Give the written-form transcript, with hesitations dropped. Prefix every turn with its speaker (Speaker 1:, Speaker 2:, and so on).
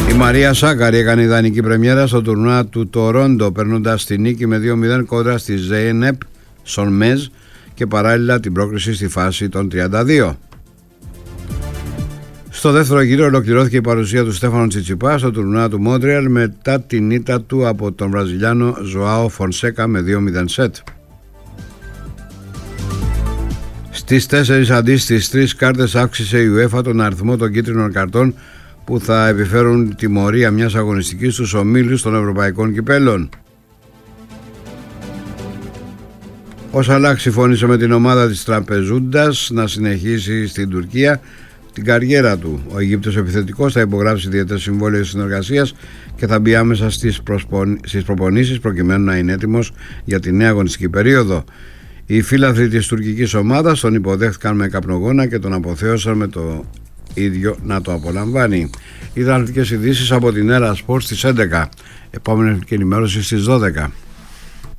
Speaker 1: Η Μαρία Σάκαρη έκανε ιδανική πρεμιέρα στο τουρνουά του Τορόντο, παίρνοντας τη νίκη με 2-0 κόντρα στη Zeynep Sonmez και παράλληλα την πρόκριση στη φάση των 32. Στο δεύτερο γύρο ολοκληρώθηκε η παρουσία του Στέφανο Τσιτσιπά στο τουρνουά του Μόντρεαλ μετά την ήττα του από τον Βραζιλιάνο Ζωάο Φονσέκα με 2-0 σετ. Στις 4 αντί στις 3 κάρτες αύξησε η UEFA τον αριθμό των κίτρινων καρτών που θα επιφέρουν τιμωρία μιας αγωνιστικής στους ομίλους των ευρωπαϊκών κυπέλων. Ο Σαλάχ συμφώνησε με την ομάδα της Τραπεζούντας να συνεχίσει στην Τουρκία την καριέρα του. Ο Αιγύπτος επιθετικός θα υπογράψει διετές συμβόλαιο συνεργασίας και θα μπει άμεσα στις προπονήσεις προκειμένου να είναι έτοιμος για τη νέα αγωνιστική περίοδο. Οι φίλαθλοι της τουρκικής ομάδας τον υποδέχθηκαν με καπνογόνα και τον αποθέωσαν με το ίδιο να το απολαμβάνει. Είδαν αθλητικές ειδήσεις από την Έρα Σπορτ στις 11. Επόμενη ενημέρωση στις 12.